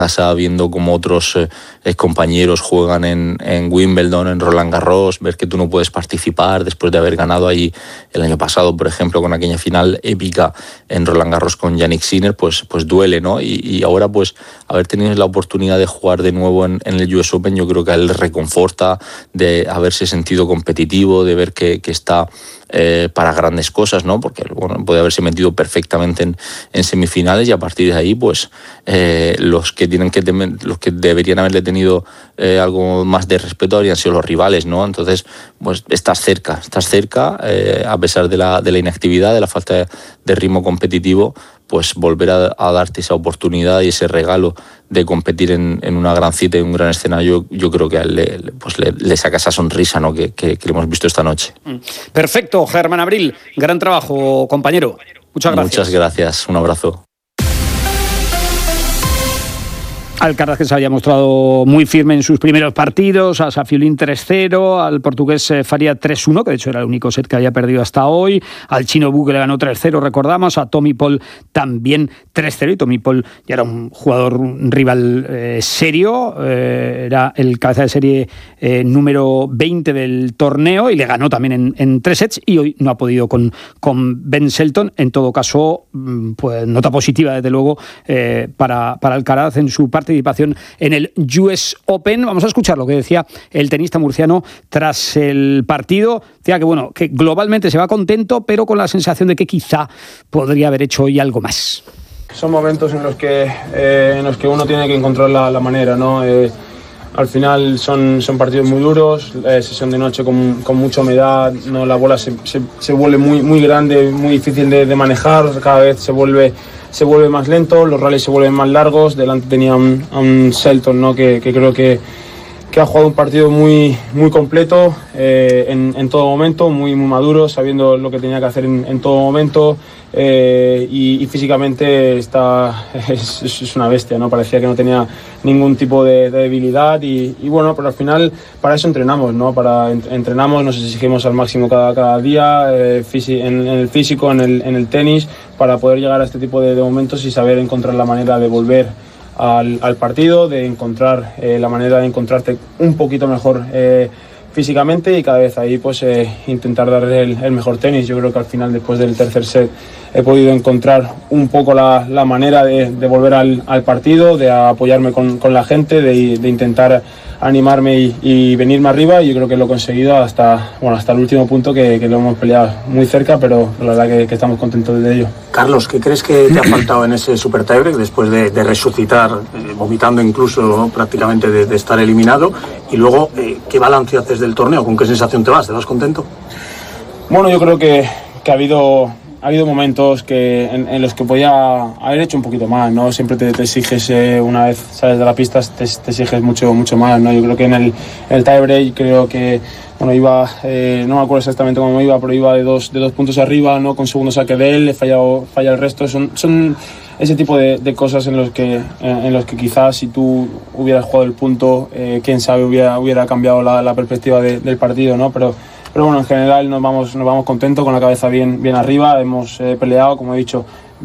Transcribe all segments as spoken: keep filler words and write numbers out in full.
casa, viendo cómo otros eh, compañeros juegan en, en Wimbledon, en Roland Garros, ver que tú no puedes participar después de haber ganado ahí el año pasado, por ejemplo, con aquella final épica en Roland Garros con Jannik Sinner, pues, pues duele, ¿no? Y, y ahora, pues, haber tenido la oportunidad de jugar de nuevo en, en el U S Open, yo creo que a él le reconforta, de haberse sentido competitivo, de ver que, que está eh, para grandes cosas, ¿no? Porque, bueno, puede haberse metido perfectamente en, en semifinales, y a partir de ahí, pues, eh, los que tienen que temer, los que deberían haberle tenido eh, algo más de respeto habrían sido los rivales, ¿no? Entonces, pues estás cerca, estás cerca, eh, a pesar de la, de la inactividad, de la falta de, de ritmo competitivo, pues volver a, a darte esa oportunidad y ese regalo de competir en, en una gran cita y un gran escenario, yo creo que a él le, pues le, le saca esa sonrisa, ¿no? que, que, que hemos visto esta noche. Perfecto, Germán Abril, gran trabajo, compañero. Muchas gracias. Muchas gracias, un abrazo. Alcaraz, que se había mostrado muy firme en sus primeros partidos, a Safiulín tres cero, al portugués Faria tres uno, que de hecho era el único set que había perdido hasta hoy, al chino Bu, que le ganó tres cero, recordamos, a Tommy Paul también tres cero, y Tommy Paul ya era un jugador, un rival eh, serio, eh, era el cabeza de serie eh, número veinte del torneo, y le ganó también en, en tres sets, y hoy no ha podido con, con Ben Shelton. En todo caso, pues nota positiva, desde luego, eh, para, para Alcaraz en su parte participación en el U S Open. Vamos a escuchar lo que decía el tenista murciano tras el partido. Decía que, bueno, que globalmente se va contento, pero con la sensación de que quizá podría haber hecho hoy algo más. Son momentos en los que, eh, en los que uno tiene que encontrar la, la manera, ¿no? Eh, al final son, son partidos muy duros, eh, sesión de noche con, con mucha humedad, ¿no? La bola se, se, se vuelve muy, muy grande, muy difícil de, de manejar, cada vez se vuelve... se vuelve más lento, los rallies se vuelven más largos. Delante tenía un, un Shelton, ¿no? que, que creo que, que ha jugado un partido muy, muy completo eh, en, en todo momento, muy, muy maduro, sabiendo lo que tenía que hacer en, en todo momento, eh, y, y físicamente está, es, es una bestia, ¿no? Parecía que no tenía ningún tipo de, de debilidad, y, y bueno, pero al final para eso entrenamos, ¿no? Para entrenamos, nos exigimos al máximo cada, cada día, eh, en, en el físico, en el, en el tenis, para poder llegar a este tipo de, de momentos y saber encontrar la manera de volver al, al partido, de encontrar eh, la manera de encontrarte un poquito mejor eh, físicamente, y cada vez ahí pues eh, intentar darle el, el mejor tenis. Yo creo que al final, después del tercer set, he podido encontrar un poco la, la manera de, de volver al, al partido, de apoyarme con, con la gente, de, de intentar animarme y, y venirme arriba, y yo creo que lo he conseguido hasta, bueno, hasta el último punto, que, que lo hemos peleado muy cerca, pero la verdad que, que estamos contentos de ello. Carlos, ¿qué crees que te ha faltado en ese super tiebreak después de, de resucitar, eh, vomitando incluso, ¿no? prácticamente de, de estar eliminado? Y luego, eh, ¿qué balance haces del torneo? ¿Con qué sensación te vas? ¿Te vas contento? Bueno, yo creo que, que ha habido... Ha habido momentos que, en, en los que podía haber hecho un poquito más, ¿no? Siempre te, te exiges, eh, una vez sales de la pista, te, te exiges mucho, mucho más, ¿no? Yo creo que en el, en el tiebreak creo que, bueno, iba, eh, no me acuerdo exactamente cómo iba, pero iba de dos, de dos puntos arriba, ¿no? Con segundo saque de él, he fallado, falla el resto. Son, son ese tipo de, de cosas en los que, en, en los que quizás si tú hubieras jugado el punto, eh, quién sabe, hubiera, hubiera cambiado la, la perspectiva de, del partido, ¿no? Pero Pero bueno, en general nos vamos, nos vamos contentos, con la cabeza bien, bien arriba. Hemos eh, peleado, como he dicho,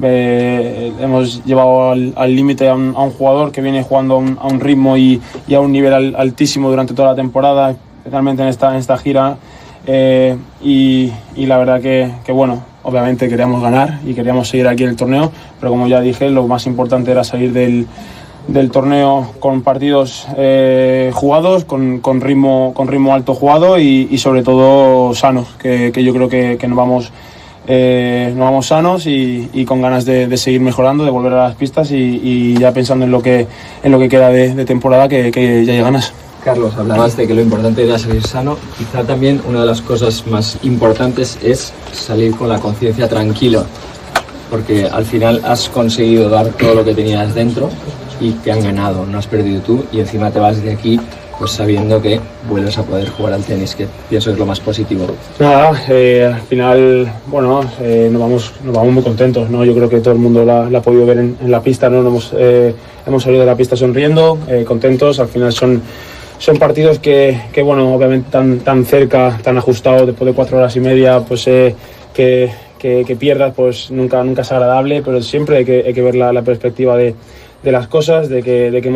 eh, hemos llevado al límite a, un, a un jugador que viene jugando a un, a un ritmo y, y a un nivel al, altísimo durante toda la temporada, especialmente en esta, en esta gira. Eh, y, y la verdad que, que, bueno, obviamente queríamos ganar y queríamos seguir aquí en el torneo, pero como ya dije, lo más importante era salir del... del torneo con partidos eh, jugados, con, con, ritmo, con ritmo alto jugado, y, y sobre todo sanos, que, que yo creo que, que nos, vamos, eh, nos vamos sanos y, y con ganas de, de seguir mejorando, de volver a las pistas, y, y ya pensando en lo que, en lo que queda de, de temporada, que, que ya hay ganas. Carlos, hablabas de que lo importante era salir sano. Quizá también una de las cosas más importantes es salir con la conciencia tranquila, porque al final has conseguido dar todo lo que tenías dentro y te han ganado, no has perdido tú, y encima te vas de aquí pues sabiendo que vuelves a poder jugar al tenis, que pienso que es lo más positivo. Nada, eh, al final, bueno, eh, nos, vamos, nos vamos muy contentos, ¿no? Yo creo que todo el mundo la, la ha podido ver en, en la pista, ¿no? Nos hemos, eh, hemos salido de la pista sonriendo, eh, contentos. Al final son, son partidos que, que, bueno, obviamente tan, tan cerca, tan ajustados, después de cuatro horas y media, pues eh, que... Que, que pierdas, pues nunca, nunca es agradable, pero siempre hay que, hay que ver la, la perspectiva de, de las cosas, de que, de que